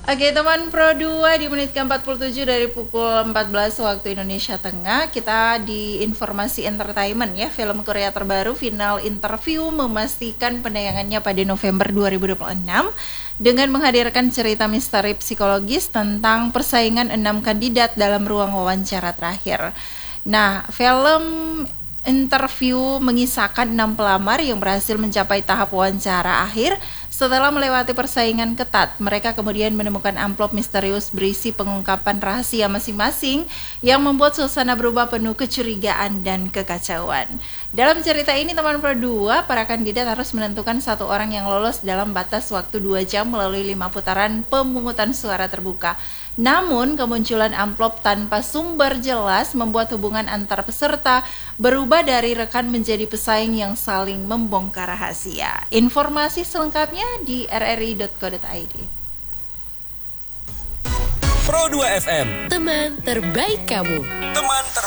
Oke teman Pro 2 di menit ke-47 dari pukul 14 waktu Indonesia Tengah. Kita di informasi entertainment ya. Film Korea terbaru Final Interview memastikan penayangannya pada November 2026 dengan menghadirkan cerita misteri psikologis tentang persaingan 6 kandidat dalam ruang wawancara terakhir. Nah, film Interview mengisahkan 6 pelamar yang berhasil mencapai tahap wawancara akhir. Setelah melewati persaingan ketat, mereka kemudian menemukan amplop misterius berisi pengungkapan rahasia masing-masing yang membuat suasana berubah penuh kecurigaan dan kekacauan. Dalam cerita ini teman Pro 2, para kandidat harus menentukan satu orang yang lolos dalam batas waktu 2 jam melalui 5 putaran pemungutan suara terbuka. Namun, kemunculan amplop tanpa sumber jelas membuat hubungan antar peserta berubah dari rekan menjadi pesaing yang saling membongkar rahasia. Informasi selengkapnya di rri.co.id. Pro 2 FM, teman terbaik kamu.